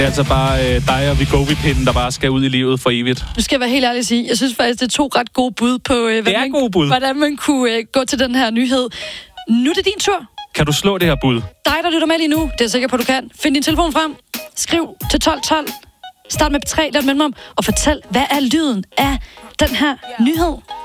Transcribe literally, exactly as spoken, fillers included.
Det er altså bare øh, dig og Vigovi-pinden, der bare skal ud i livet for evigt. Nu skal jeg være helt ærlig at sige, jeg synes faktisk, det er to ret gode bud på, øh, det er man, gode bud. hvordan man kunne øh, gå til den her nyhed. Nu er det din tur. Kan du slå det her bud? Dig, der lytter med lige nu, det er jeg sikker på, du kan. Find din telefon frem, skriv til tolv tolv, start med P tre, der mellemrum, og fortæl, hvad er lyden af den her nyhed?